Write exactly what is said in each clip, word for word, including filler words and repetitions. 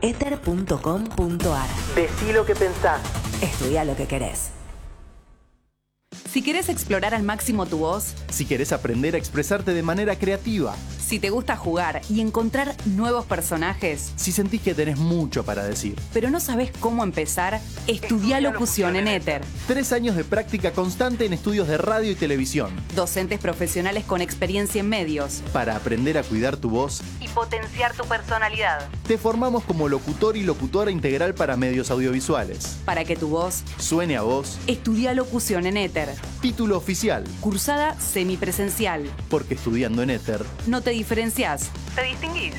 ether punto com punto ar. Decí lo que pensás. Estudia lo que querés. Si querés explorar al máximo tu voz, Si querés aprender a expresarte de manera creativa, si te gusta jugar y encontrar nuevos personajes, si sentís que tenés mucho para decir. pero no sabés cómo empezar, estudia locución en Ether. Tres años de práctica constante en estudios de radio y televisión. Docentes profesionales con experiencia en medios Para aprender a cuidar tu voz, y potenciar tu personalidad. te formamos como locutor y locutora integral para medios audiovisuales. Para que tu voz Suene a vos, estudia locución en Ether. título oficial, Cursada semipresencial. porque estudiando en Ether No te diferenciás, te distinguís.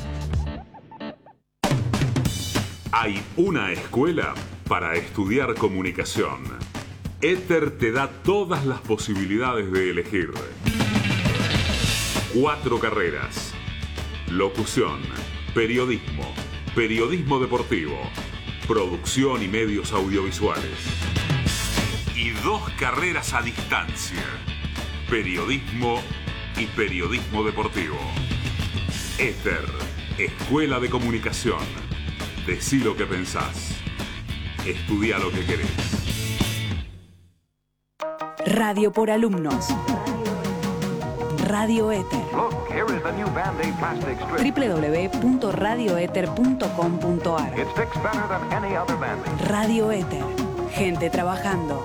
Hay una escuela para estudiar comunicación. Ether te da todas las posibilidades de elegir. Cuatro carreras: locución, periodismo, periodismo deportivo, producción y medios audiovisuales. Y dos carreras a distancia: periodismo y periodismo deportivo. Ether, Escuela de Comunicación. Decí lo que pensás. Estudia lo que querés. Radio por alumnos. Radio Ether. Look, here is the new Band-Aid plastic strip. w w w punto radio ether punto com punto ar. It sticks better than any other Band-Aid. Radio Ether. Gente trabajando.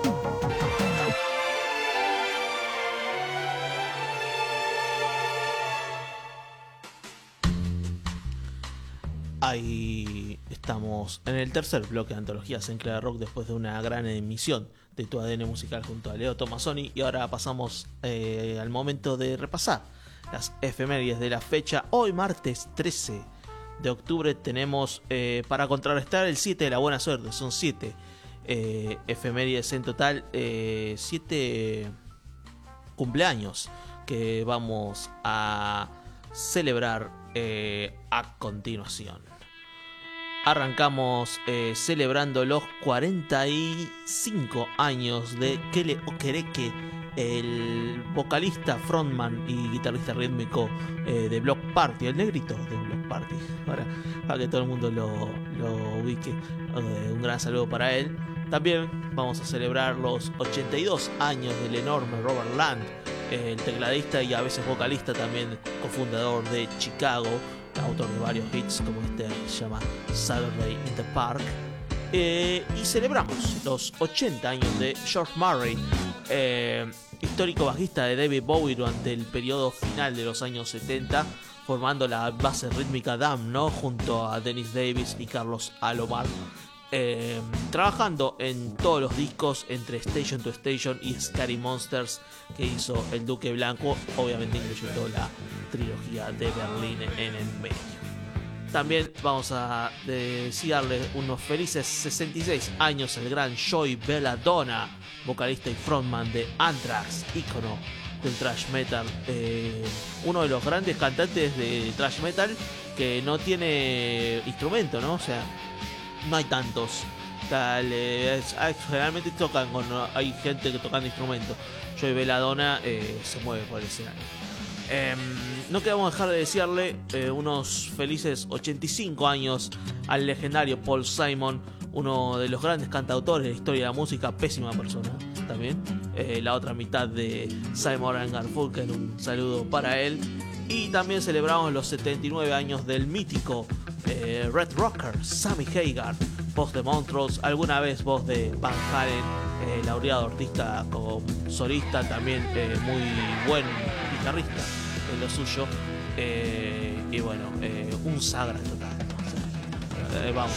Ahí estamos en el tercer bloque de antologías en Clave Rock después de una gran emisión de Tu A D N Musical junto a Leo Tomassoni. Y ahora pasamos eh, al momento de repasar las efemérides de la fecha. Hoy, martes trece de octubre, tenemos eh, para contrarrestar el siete de la buena suerte. Son siete eh, efemérides en total, eh, siete cumpleaños que vamos a celebrar eh, a continuación. Arrancamos eh, celebrando los cuarenta y cinco años de Kele Okereke, el vocalista, frontman y guitarrista rítmico eh, de Bloc Party, el negrito de Bloc Party, para, para que todo el mundo lo, lo ubique. Eh, un gran saludo para él. También vamos a celebrar los ochenta y dos años del enorme Robert Land, eh, el tecladista y a veces vocalista, también cofundador de Chicago, autor de varios hits como este que se llama Saturday in the Park. Eh, y celebramos los ochenta años de George Murray, eh, histórico bajista de David Bowie durante el periodo final de los años setenta, formando la base rítmica Damn, ¿no? Junto a Dennis Davis y Carlos Alomar. Eh, trabajando en todos los discos entre Station to Station y Scary Monsters que hizo el Duque Blanco, obviamente incluyendo la trilogía de Berlín en el medio. También vamos a desearle unos felices sesenta y seis años al gran Joey Belladonna, vocalista y frontman de Anthrax, ícono del thrash metal, eh, uno de los grandes cantantes de thrash metal que no tiene instrumento, ¿no? O sea, no hay tantos. Tal, eh, es, generalmente tocan con, hay gente que tocan instrumentos. Joey Belladonna eh, se mueve por el escenario. Eh, no queremos dejar de desearle eh, unos felices ochenta y cinco años al legendario Paul Simon, uno de los grandes cantautores de la historia de la música, pésima persona también. Eh, la otra mitad de Simon and Garfunkel, un saludo para él. Y también celebramos los setenta y nueve años del mítico eh, Red Rocker Sammy Hagar, voz de Montrose, alguna vez voz de Van Halen, eh, laureado artista como solista, también eh, muy buen guitarrista en lo suyo, eh, y bueno, eh, un sagra total, ¿no? O sea, eh, vamos.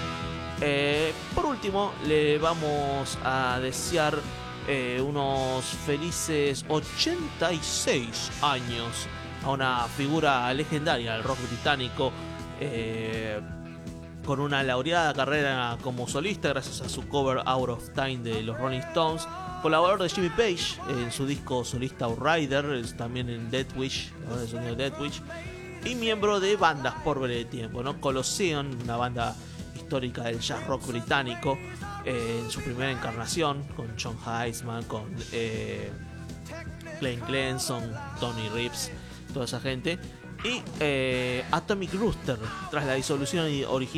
Eh, por último, le vamos a desear eh, unos felices ochenta y seis años a una figura legendaria del rock británico, eh, con una laureada carrera como solista gracias a su cover Out of Time de los Rolling Stones, colaborador de Jimmy Page en su disco solista Outrider, también en Death Wish, la banda de sonido de Death Wish, y miembro de bandas por breve tiempo, ¿no? Colosseum, una banda histórica del jazz rock británico, eh, en su primera encarnación, con John Heisman, con eh, Glenn Glenson, Tony Reeves, toda esa gente. Y eh, Atomic Rooster, tras la disolución original